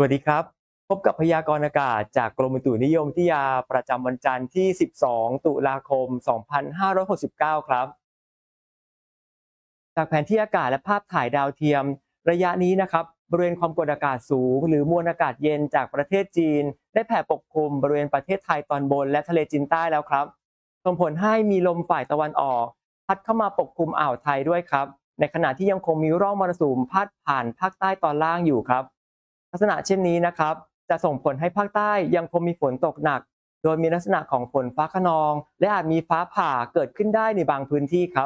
วัสดีครับพบกับพยากรณ์อากาศจากกรมอุตุนิยมวิทยาประจำวันจันทร์ที่ 12 ตุลาคม 2569 ครับจากแผนที่อากาศและภาพถ่ายดาวเทียมระยะนี้นะครับบริเวณความกดอากาศสูงหรือมวลอากาศเย็นจากประเทศจีนได้แผ่ปกคลุมบริเวณประเทศไทยตอนบนและทะเลจีนใต้แล้วครับส่งผลให้มีลมฝ่ายตะวันออกพัดเข้ามาปกคลุมอ่าวไทยด้วยครับในขณะที่ยังคงมีร่องมรสุมพาดผ่านภาคใต้ตอนล่างอยู่ครับ ลักษณะเช่นนี้นะครับจะส่งผลให้ภาคใต้ยังคงมีฝนตกหนักโดยมีลักษณะของฝนฟ้าคะนองและอาจมีฟ้าผ่าเกิดขึ้นได้ในบางพื้นที่ครับ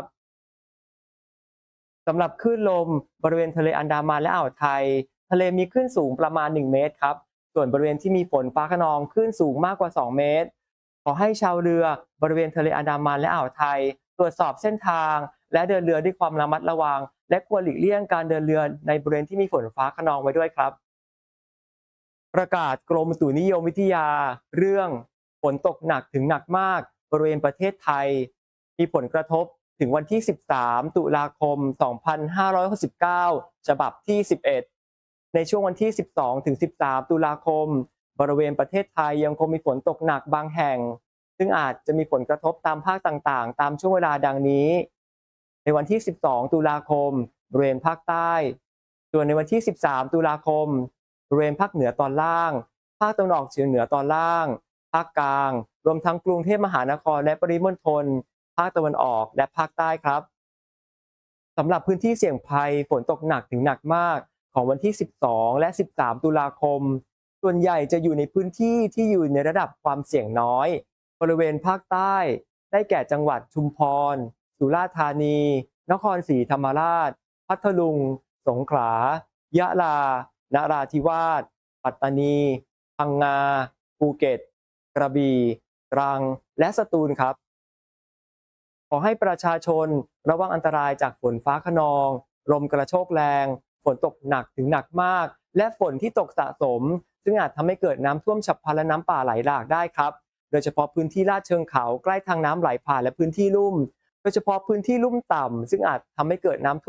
สำหรับคลื่นลมบริเวณทะเลอันดามันและอ่าวไทยทะเลมีคลื่นสูงประมาณ1เมตรครับส่วนบริเวณที่มีฝนฟ้าคะนองคลื่นสูงมากกว่า2เมตรขอให้ชาวเรือบริเวณทะเลอันดามันและอ่าวไทยตรวจสอบเส้นทางและเดินเรือด้วยความระมัดระวังและควรหลีกเลี่ยงการเดินเรือในบริเวณที่มีฝนฟ้าคะนองไว้ด้วยครับ ประกาศกรมอุตุนิยมวิทยาเรื่องฝนตกหนักถึงหนักมากบริเวณประเทศไทยมีผลกระทบถึงวันที่ 13 ตุลาคม 2569 ฉบับที่ 11 ในช่วงวันที่ 12 ถึง 13 ตุลาคมบริเวณประเทศไทยยังคงมีฝนตกหนักบางแห่งซึ่งอาจจะมีผลกระทบตามภาคต่างๆตามช่วงเวลาดังนี้ในวันที่ 12 ตุลาคมบริเวณภาคใต้ส่วนในวันที่ 13 ตุลาคม บริเวณภาคเหนือตอนล่าง ภาคตะวันออกเฉียงเหนือตอนล่าง ภาคกลาง รวมทั้งกรุงเทพมหานครและปริมณฑลภาคตะวันออกและภาคใต้ครับ สำหรับพื้นที่เสี่ยงภัยฝนตกหนักถึงหนักมากของวันที่ 12 และ 13 ตุลาคม ส่วนใหญ่จะอยู่ในพื้นที่ที่อยู่ในระดับความเสี่ยงน้อย บริเวณภาคใต้ ได้แก่จังหวัดชุมพร สุราษฎร์ธานี นครศรีธรรมราช พัทลุง สงขลา ยะลา นราธิวาส ปัตตานี พังงา ภูเก็ต กระบี่ ตรัง และสตูลครับ ขอให้ประชาชนระวังอันตรายจากฝนฟ้าคะนองลมกระโชกแรงฝนตกหนักถึงหนักมากและฝนที่ตกสะสมซึ่งอาจทำให้เกิดน้ำท่วมฉับพลันและน้ำป่าไหลหลากได้ครับโดยเฉพาะพื้นที่ลาดเชิงเขาใกล้ทางน้ำไหลผ่านและพื้นที่ลุ่มโดยเฉพาะพื้นที่ลุ่มต่ำซึ่งอาจทำให้เกิดน้ำท่วม